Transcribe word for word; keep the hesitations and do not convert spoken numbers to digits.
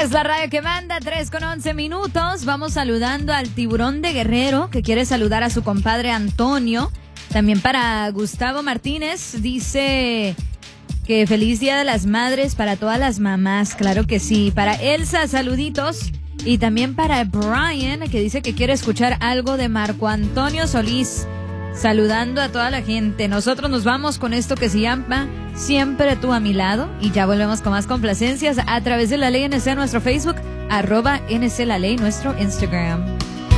Es la radio que manda, tres con once minutos. Vamos saludando al Tiburón de Guerrero, que quiere saludar a su compadre Antonio. También para Gustavo Martínez, dice que feliz Día de las Madres para todas las mamás. Claro que sí. Para Elsa, saluditos. Y también para Brian, que dice que quiere escuchar algo de Marco Antonio Solís. Saludando a toda la gente. Nosotros nos vamos con esto que se llama Siempre tú a mi lado. Y ya volvemos con más complacencias a través de La Ley N C, nuestro Facebook, arroba N C La Ley, nuestro Instagram.